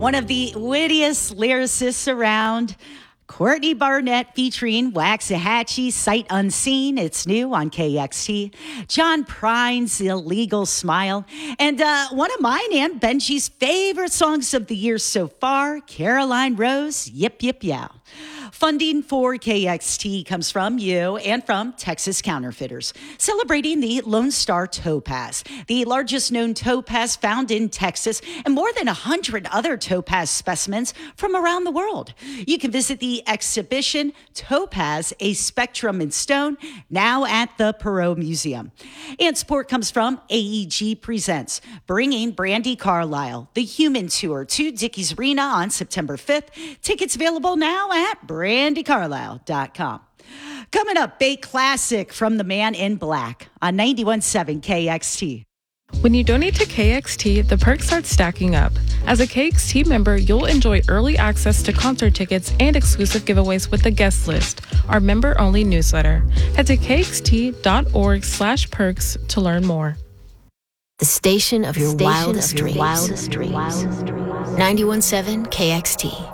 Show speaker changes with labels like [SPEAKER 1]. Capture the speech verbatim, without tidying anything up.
[SPEAKER 1] One of the wittiest lyricists around, Courtney Barnett featuring Waxahachie, Sight Unseen. It's new on K X T. John Prine's Illegal Smile. And uh, one of mine and Benji's favorite songs of the year so far, Caroline Rose, Yip Yip Yow. Funding for K X T comes from you and from Texas Counterfeiters, celebrating the Lone Star Topaz, the largest known topaz found in Texas, and more than one hundred other topaz specimens from around the world. You can visit the exhibition Topaz, a Spectrum in Stone, now at the Perot Museum. And support comes from A E G Presents, bringing Brandi Carlile, the Human Tour, to Dickies Arena on September fifth. Tickets available now at brandi carlile dot com. Coming up, a classic from the Man in Black on ninety-one point seven K X T.
[SPEAKER 2] When you donate to K X T, the perks start stacking up. As a K X T member, you'll enjoy early access to concert tickets and exclusive giveaways with the guest list, our member-only newsletter. Head to kxt.org slash perks to learn more.
[SPEAKER 3] The station of your, station wildest, of your wildest dreams. ninety-one point seven K X T.